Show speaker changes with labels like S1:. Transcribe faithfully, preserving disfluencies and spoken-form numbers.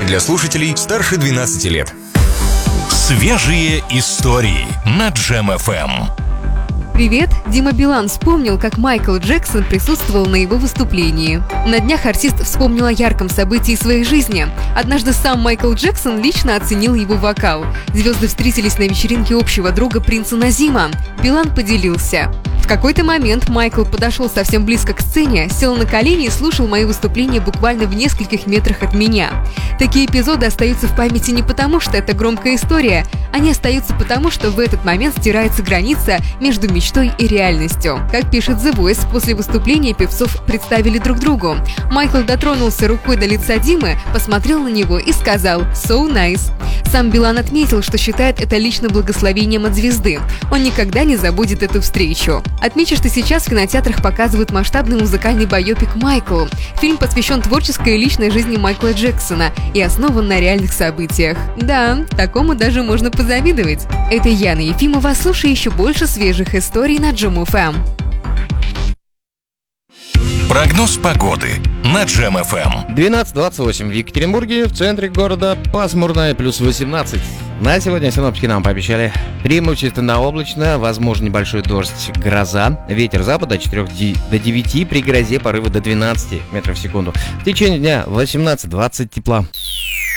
S1: Для слушателей старше двенадцати лет.
S2: Свежие истории на Джем эф эм.
S3: Привет! Дима Билан вспомнил, как Майкл Джексон присутствовал на его выступлении. На днях артист вспомнил о ярком событии своей жизни. Однажды сам Майкл Джексон лично оценил его вокал. Звезды встретились на вечеринке общего друга принца Назима. Билан поделился: в какой-то момент Майкл подошел совсем близко к сцене, сел на колени и слушал мои выступления буквально в нескольких метрах от меня. Такие эпизоды остаются в памяти не потому, что это громкая история, они остаются потому, что в этот момент стирается граница между мечтой и реальностью. Как пишет The Voice, после выступления певцов представили друг другу. Майкл дотронулся рукой до лица Димы, посмотрел на него и сказал «So nice». Сам Билан отметил, что считает это лично благословением от звезды. Он никогда не забудет эту встречу. Отмечу, что сейчас в кинотеатрах показывают масштабный музыкальный байопик «Майкл». Фильм посвящен творческой и личной жизни Майкла Джексона и основан на реальных событиях. Да, такому даже можно позавидовать. Это Яна Ефимова. Слушай еще больше свежих историй на Джем эф эм.
S2: Прогноз погоды на Джем эф эм.
S4: двенадцать двадцать восемь в Екатеринбурге, в центре города пасмурно и плюс восемнадцать. На сегодня синоптики нам пообещали преимущественно облачно, возможен небольшой дождь, гроза, ветер запада от четырёх до девяти, при грозе порывы до двенадцати метров в секунду. В течение дня восемнадцать двадцать тепла.